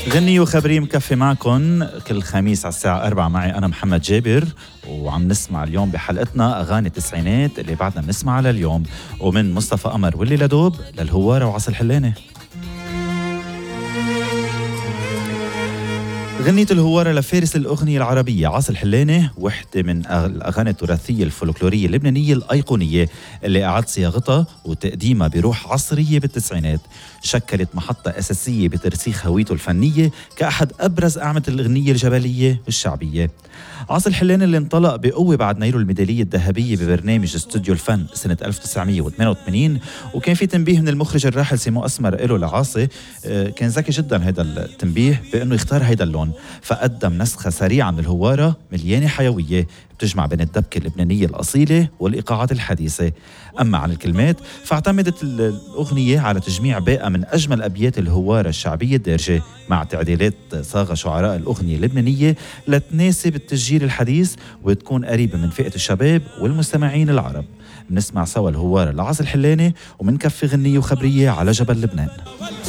غني وخبري مكفي معكم كل خميس على الساعة 4 معي أنا محمد جابر، وعم نسمع اليوم بحلقتنا أغاني التسعينات اللي بعدنا بنسمعها لليوم، ومن مصطفى قمر واللي لدوب للهوارة وعصر الحلانة. غنية الهوارة لفارس الأغنية العربية عاصي الحلانة، وحدة من الأغاني التراثية الفولكلورية اللبنانية الأيقونية اللي أعاد صياغتها وتقديمها بروح عصرية بالتسعينات. شكلت محطة أساسية بترسيخ هويته الفنية كأحد أبرز أعمدة الأغنية الجبلية والشعبية. عاصي الحلانة اللي انطلق بقوة بعد نيله الميدالية الذهبية ببرنامج استوديو الفن سنة 1988، وكان في تنبيه من المخرج الراحل سيمو أسمر له لعاصي. كان ذكي جدا هذا التنبيه بأنه يختار هذا اللون، فقدم نسخة سريعة من الهوارة مليانة حيوية بتجمع بين الدبكة اللبنانية الأصيلة والإيقاعات الحديثة. أما عن الكلمات فاعتمدت الأغنية على تجميع باقة من أجمل أبيات الهوارة الشعبية الدارجة مع تعديلات صاغة شعراء الأغنية اللبنانية لتناسب التسجيل الحديث وتكون قريبة من فئة الشباب والمستمعين العرب. بنسمع سوا الهوارة لعاصي الحلانة ومنكفي غنية وخبرية على جبل لبنان.